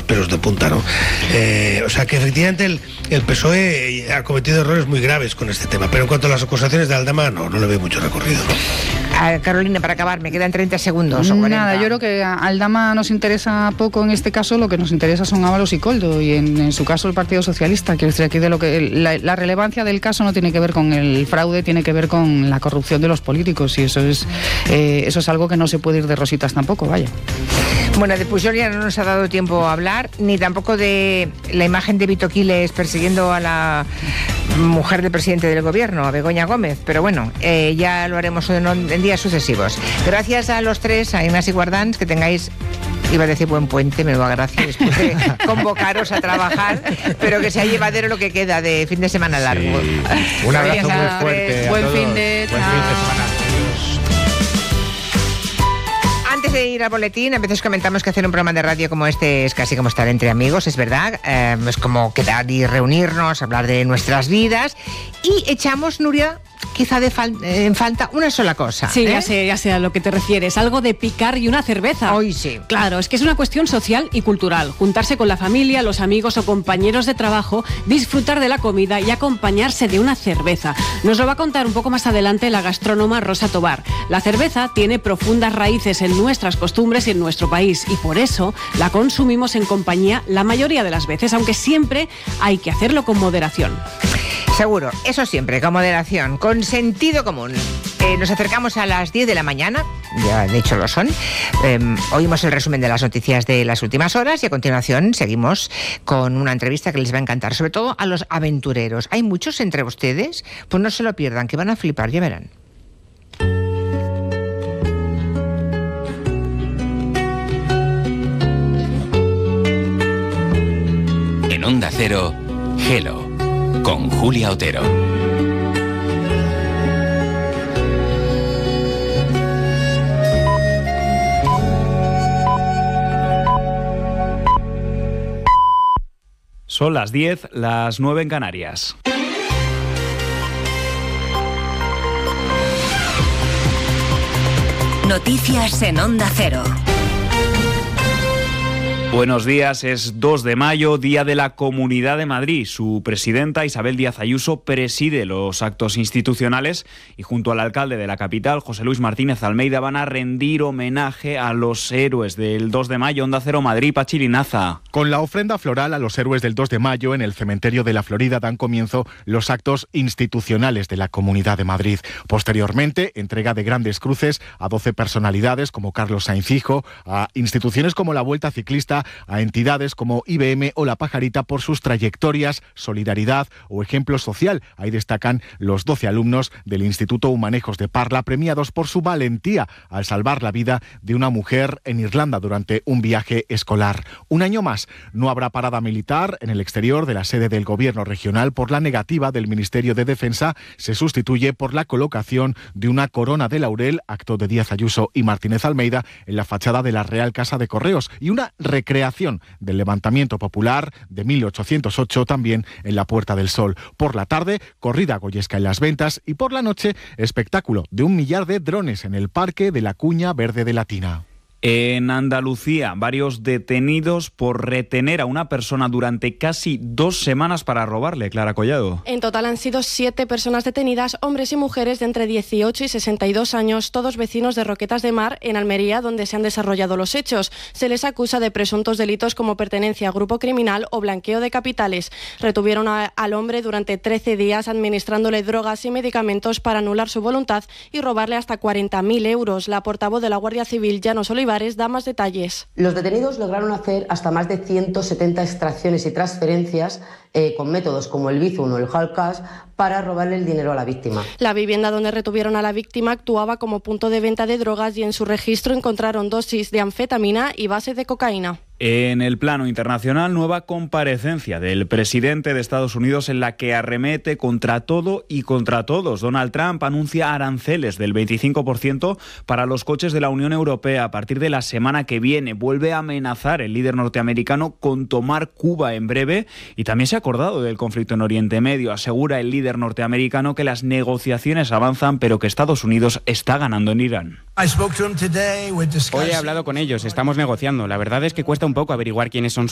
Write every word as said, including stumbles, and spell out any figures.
pelos de punta, ¿no? Eh, o sea que efectivamente el, el P S O E ha cometido errores muy graves con este tema, pero en cuanto a las acusaciones de Aldama, no, no le veo mucho recorrido. A Carolina, para acabar, me quedan treinta segundos. O Nada, yo creo que a Aldama nos interesa poco en este caso, lo que nos interesa son Ábalos y Koldo, y en, en su caso el Partido Socialista. Quiero decir, aquí de lo que la, la relevancia del caso no tiene que ver con el fraude, tiene que ver con la corrupción de los políticos, y eso es eh, eso es algo que no se puede ir de rositas tampoco, vaya. Bueno, de Pujol ya no nos ha dado tiempo a hablar, ni tampoco de la imagen de Vito Quiles persiguiendo a la mujer del presidente del gobierno, a Begoña Gómez, pero bueno, eh, ya lo haremos en, en días sucesivos. Gracias a los tres, a Ignacio y Guardans, que tengáis, iba a decir buen puente, me va gracia después de convocaros a trabajar, pero que sea llevadero lo que queda de fin de semana largo. Sí. Un abrazo muy fuerte. Buen fin de, buen fin de semana. Antes de ir al boletín, a veces comentamos que hacer un programa de radio como este es casi como estar entre amigos, es verdad, eh, es como quedar y reunirnos, hablar de nuestras vidas, y echamos, Nuria, quizá de fal- en falta una sola cosa. Sí, ¿eh? ya sé, ya sé a lo que te refieres, algo de picar y una cerveza. Hoy sí. Claro, es que es una cuestión social y cultural, juntarse con la familia, los amigos o compañeros de trabajo, disfrutar de la comida y acompañarse de una cerveza. Nos lo va a contar un poco más adelante la gastrónoma Rosa Tobar. La cerveza tiene profundas raíces en nuestras costumbres y en nuestro país, y por eso la consumimos en compañía la mayoría de las veces, aunque siempre hay que hacerlo con moderación. Seguro, eso siempre, con moderación, con sentido común. Eh, nos acercamos a las diez de la mañana, ya de hecho lo son. Eh, oímos el resumen de las noticias de las últimas horas y a continuación seguimos con una entrevista que les va a encantar, sobre todo a los aventureros. ¿Hay muchos entre ustedes? Pues no se lo pierdan, que van a flipar, ya verán. En Onda Cero, Hello, con Julia Otero. Son las diez, las nueve en Canarias. Noticias en Onda Cero. Buenos días, es dos de mayo, Día de la Comunidad de Madrid. Su presidenta, Isabel Díaz Ayuso, preside los actos institucionales y junto al alcalde de la capital, José Luis Martínez Almeida, van a rendir homenaje a los héroes del dos de mayo. Onda Cero Madrid, Pachi Linaza. Con la ofrenda floral a los héroes del dos de mayo en el cementerio de la Florida dan comienzo los actos institucionales de la Comunidad de Madrid. Posteriormente, entrega de grandes cruces a doce personalidades como Carlos Sainz Hijo, a instituciones como la Vuelta Ciclista, a entidades como I B M o La Pajarita por sus trayectorias, solidaridad o ejemplo social. Ahí destacan los doce alumnos del Instituto Humanejos de Parla, premiados por su valentía al salvar la vida de una mujer en Irlanda durante un viaje escolar. Un año más, no habrá parada militar en el exterior de la sede del Gobierno regional por la negativa del Ministerio de Defensa. Se sustituye por la colocación de una corona de laurel, acto de Díaz Ayuso y Martínez Almeida, en la fachada de la Real Casa de Correos, y una recreación del levantamiento popular de mil ochocientos ocho también en la Puerta del Sol. Por la tarde, corrida goyesca en Las Ventas, y por la noche, espectáculo de un millar de drones en el Parque de la Cuña Verde de Latina. En Andalucía, varios detenidos por retener a una persona durante casi dos semanas para robarle. Clara Collado. En total han sido siete personas detenidas, hombres y mujeres de entre dieciocho y sesenta y dos años, todos vecinos de Roquetas de Mar, en Almería, donde se han desarrollado los hechos. Se les acusa de presuntos delitos como pertenencia a grupo criminal o blanqueo de capitales. Retuvieron a, al hombre durante trece días administrándole drogas y medicamentos para anular su voluntad y robarle hasta cuarenta mil euros. La portavoz de la Guardia Civil, Llanos Olivares, da más detalles. Los detenidos lograron hacer hasta más de ciento setenta extracciones y transferencias eh, con métodos como el Bizum o el hard cash para robarle el dinero a la víctima. La vivienda donde retuvieron a la víctima actuaba como punto de venta de drogas y en su registro encontraron dosis de anfetamina y base de cocaína. En el plano internacional, nueva comparecencia del presidente de Estados Unidos en la que arremete contra todo y contra todos. Donald Trump anuncia aranceles del veinticinco por ciento para los coches de la Unión Europea a partir de la semana que viene. Vuelve a amenazar el líder norteamericano con tomar Cuba en breve y también se ha acordado del conflicto en Oriente Medio. Asegura el líder norteamericano que las negociaciones avanzan, pero que Estados Unidos está ganando en Irán. Hoy he hablado con ellos, estamos negociando. La verdad es que cuesta un poco averiguar quiénes son sus